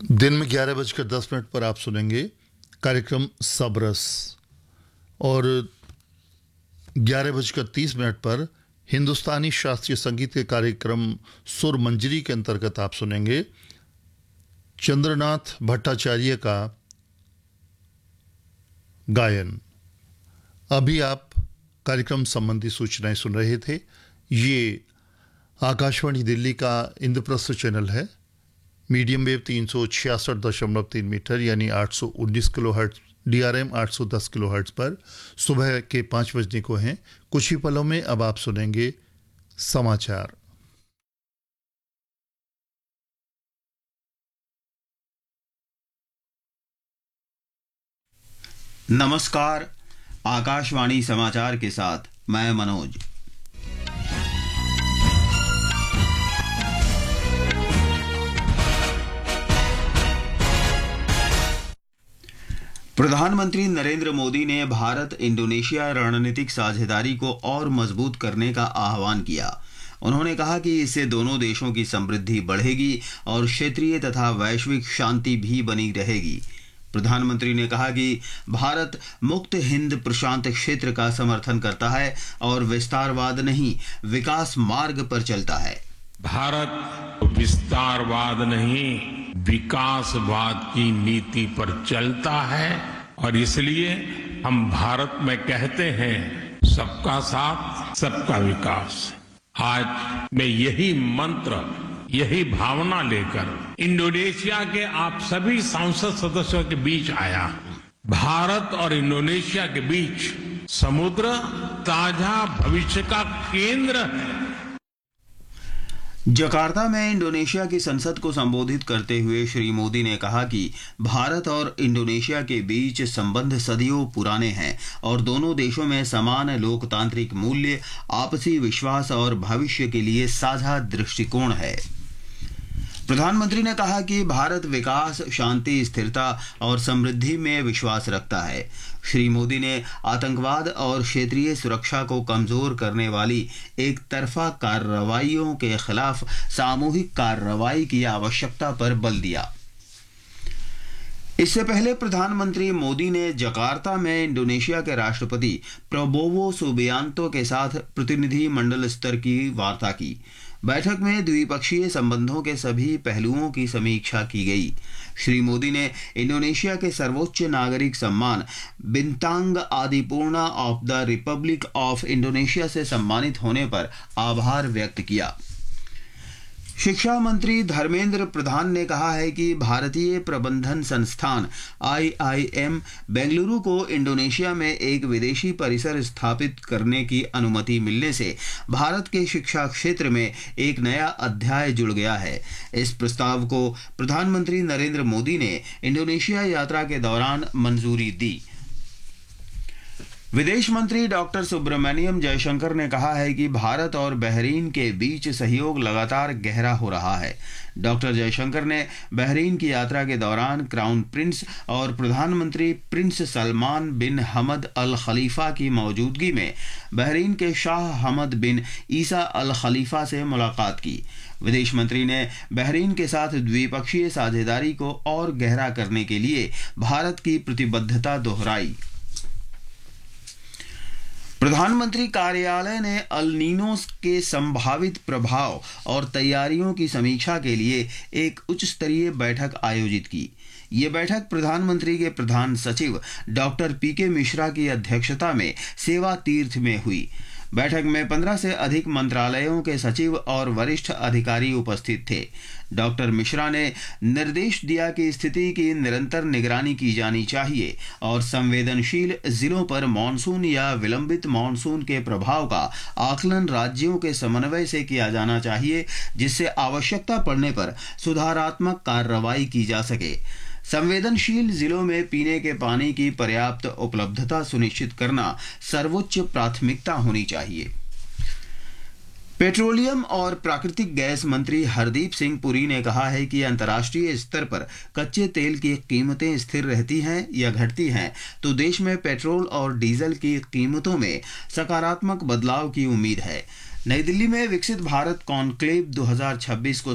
दिन में 11:10 पर आप सुनेंगे कार्यक्रम सबरस और 11:30 पर हिंदुस्तानी शास्त्रीय संगीत के कार्यक्रम सुर मंजरी के अंतर्गत आप सुनेंगे चंद्रनाथ भट्टाचार्य का गायन। अभी आप कार्यक्रम संबंधी सूचनाएं सुन रहे थे। ये आकाशवाणी दिल्ली का इंद्रप्रस्थ चैनल है। मीडियम वेव 366.3 मीटर यानी 819 किलोहर्ट्ज, DRM 810 किलोहर्ट्ज पर सुबह के 5 बजने को हैं। कुछ ही पलों में अब आप सुनेंगे समाचार। नमस्कार, आकाशवाणी समाचार के साथ मैं मनोज। प्रधानमंत्री नरेंद्र मोदी ने भारत इंडोनेशिया रणनीतिक साझेदारी को और मजबूत करने का आह्वान किया। उन्होंने कहा कि इससे दोनों देशों की समृद्धि बढ़ेगी और क्षेत्रीय तथा वैश्विक शांति भी बनी रहेगी। प्रधानमंत्री ने कहा कि भारत मुक्त हिंद प्रशांत क्षेत्र का समर्थन करता है और विस्तारवाद नहीं, विकास मार्ग पर चलता है। भारत विस्तारवाद नहीं, विकासवाद की नीति पर चलता है और इसलिए हम भारत में कहते हैं सबका साथ सबका विकास। आज मैं यही मंत्र, यही भावना लेकर इंडोनेशिया के आप सभी सांसद सदस्यों के बीच आया हूं। भारत और इंडोनेशिया के बीच समुद्र ताजा भविष्य का केंद्र है। जकार्ता में इंडोनेशिया की संसद को संबोधित करते हुए श्री मोदी ने कहा कि भारत और इंडोनेशिया के बीच संबंध सदियों पुराने हैं और दोनों देशों में समान लोकतांत्रिक मूल्य, आपसी विश्वास और भविष्य के लिए साझा दृष्टिकोण है। प्रधानमंत्री ने कहा कि भारत विकास, शांति, स्थिरता और समृद्धि में विश्वास रखता है। श्री मोदी ने आतंकवाद और क्षेत्रीय सुरक्षा को कमजोर करने वाली एक तरफा कार्रवाइयों के खिलाफ सामूहिक कार्रवाई की आवश्यकता पर बल दिया। इससे पहले प्रधानमंत्री मोदी ने जकार्ता में इंडोनेशिया के राष्ट्रपति प्रबोवो सुबियांतो के साथ प्रतिनिधि मंडल स्तर की वार्ता की। बैठक में द्विपक्षीय संबंधों के सभी पहलुओं की समीक्षा की गई। श्री मोदी ने इंडोनेशिया के सर्वोच्च नागरिक सम्मान बिंतांग आदिपूर्णा of the Republic of Indonesia से सम्मानित होने पर आभार व्यक्त किया। शिक्षा मंत्री धर्मेंद्र प्रधान ने कहा है कि भारतीय प्रबंधन संस्थान IIM बेंगलुरु को इंडोनेशिया में एक विदेशी परिसर स्थापित करने की अनुमति मिलने से भारत के शिक्षा क्षेत्र में एक नया अध्याय जुड़ गया है। इस प्रस्ताव को प्रधानमंत्री नरेंद्र मोदी ने इंडोनेशिया यात्रा के दौरान मंजूरी दी। विदेश मंत्री डॉक्टर सुब्रमण्यम जयशंकर ने कहा है कि भारत और बहरीन के बीच सहयोग लगातार गहरा हो रहा है। डॉक्टर जयशंकर ने बहरीन की यात्रा के दौरान क्राउन प्रिंस और प्रधानमंत्री प्रिंस सलमान बिन हमद अल खलीफा की मौजूदगी में बहरीन के शाह हमद बिन ईसा अल खलीफा से मुलाकात की। विदेश मंत्री ने बहरीन के साथ द्विपक्षीय साझेदारी को और गहरा करने के लिए भारत की प्रतिबद्धता दोहराई। प्रधानमंत्री कार्यालय ने अल नीनो के संभावित प्रभाव और तैयारियों की समीक्षा के लिए एक उच्च स्तरीय बैठक आयोजित की। ये बैठक प्रधानमंत्री के प्रधान सचिव डॉक्टर PK मिश्रा की अध्यक्षता में सेवा तीर्थ में हुई। बैठक में 15 से अधिक मंत्रालयों के सचिव और वरिष्ठ अधिकारी उपस्थित थे। डॉक्टर मिश्रा ने निर्देश दिया कि स्थिति की निरंतर निगरानी की जानी चाहिए और संवेदनशील जिलों पर मानसून या विलंबित मानसून के प्रभाव का आकलन राज्यों के समन्वय से किया जाना चाहिए, जिससे आवश्यकता पड़ने पर सुधारात्मक कार्रवाई की जा सके। संवेदनशील जिलों में पीने के पानी की पर्याप्त उपलब्धता सुनिश्चित करना सर्वोच्च प्राथमिकता होनी चाहिए। पेट्रोलियम और प्राकृतिक गैस मंत्री हरदीप सिंह पुरी ने कहा है कि अंतर्राष्ट्रीय स्तर पर कच्चे तेल की कीमतें स्थिर रहती हैं या घटती हैं तो देश में पेट्रोल और डीजल की कीमतों में सकारात्मक बदलाव की उम्मीद है। नई दिल्ली में विकसित भारत कॉन्क्लेव 2026 को